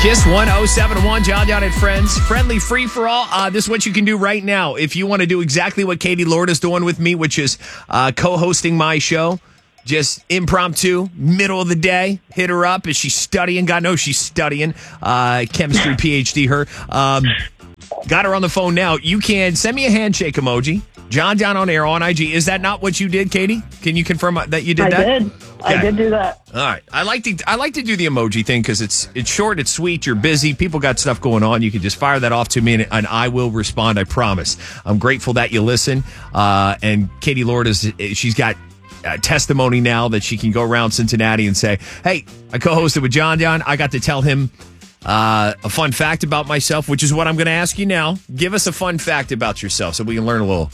Kiss 1071, John and Friends. Friendly free for all. This is what you can do right now. If you want to do exactly what Katie Lord is doing with me, which is co-hosting my show, just impromptu, middle of the day, hit her up. Is she studying? God knows she's studying. Chemistry PhD, her. Got her on the phone now. You can send me a handshake emoji. John on air on IG. Is that not what you did, Katie? Can you confirm that you did that? I did. Okay. I did do that. All right. I like to do the emoji thing because it's short, it's sweet, you're busy, people got stuff going on. You can just fire that off to me and I will respond, I promise. I'm grateful that you listen. And Katie Lord she's got testimony now that she can go around Cincinnati and say, hey, I co-hosted with John. I got to tell him a fun fact about myself, which is what I'm going to ask you now. Give us a fun fact about yourself so we can learn a little.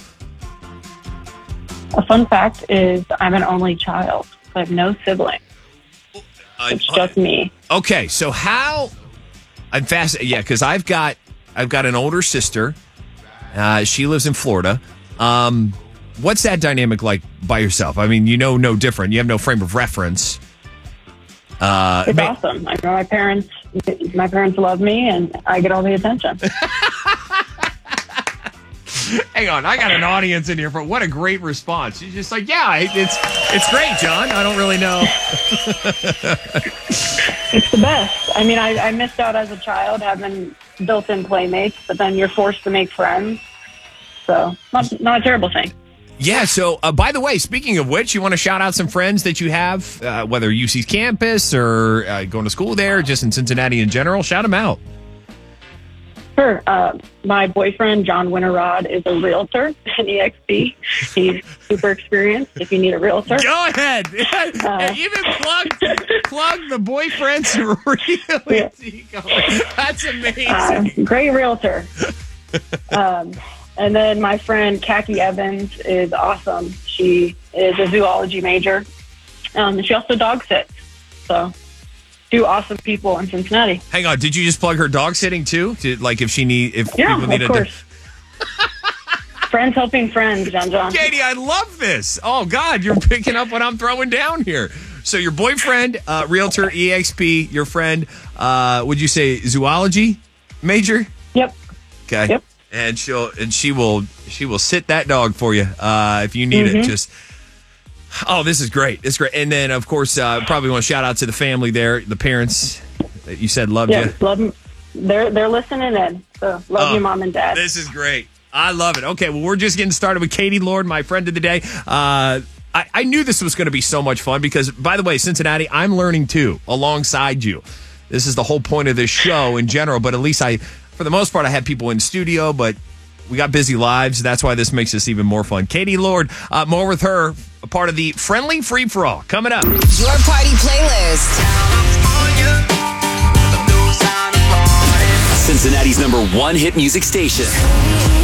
A fun fact is I'm an only child. I have no siblings. It's just me. Okay, so how? I'm fascinated. Yeah, because I've got an older sister. She lives in Florida. What's that dynamic like by yourself? I mean, no different. You have no frame of reference. It's awesome. I know my parents love me, and I get all the attention. Hang on, I got an audience in here for what a great response. She's just like, yeah, it's great, John. I don't really know. It's the best. I mean, I missed out as a child having built-in playmates, but then you're forced to make friends. So, not a terrible thing. Yeah, so by the way, speaking of which, you want to shout out some friends that you have, whether UC's campus or going to school there, or just in Cincinnati in general, shout them out. Sure. My boyfriend, John Winterrod, is a realtor at EXP. He's super experienced if you need a realtor. Go ahead. Even plug the boyfriend's realty. Yeah. That's amazing. Great realtor. And then my friend, Khaki Evans, is awesome. She is a zoology major. And she also dog sits. So, two awesome people in Cincinnati. Hang on, did you just plug her dog sitting too? If people need of course. Friends helping friends, John. Katie, I love this. Oh God, you're picking up what I'm throwing down here. So your boyfriend, realtor, EXP, your friend, would you say zoology major? Yep. Okay. Yep. And she will sit that dog for you if you need it. Just. Oh, this is great. It's great. And then, of course, probably want to shout out to the family there, the parents that you said loved you. Love them. They're listening in. So love you, Mom and Dad. This is great. I love it. Okay, well, we're just getting started with Katie Lord, my friend of the day. I knew this was going to be so much fun because, by the way, Cincinnati, I'm learning too, alongside you. This is the whole point of this show in general, but at least for the most part, I had people in studio, but we got busy lives. That's why this makes this even more fun. Katie Lord, more with her, a part of the Friendly Free For All. Coming up. Your party playlist. Cincinnati's #1 hit music station.